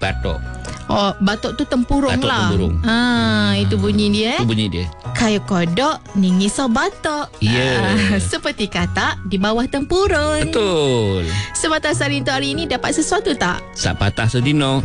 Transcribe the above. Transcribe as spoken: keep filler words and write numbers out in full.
batok. Oh, batok tu tempurung Batok lah. tempurung. Ah, itu bunyi dia. Itu bunyi dia. Kayu kodok ni ngisau batok. Ya. Ah, seperti kata di bawah tempurun. Betul. Sebatas hari untuk hari ini dapat sesuatu tak? Sak patah sedino.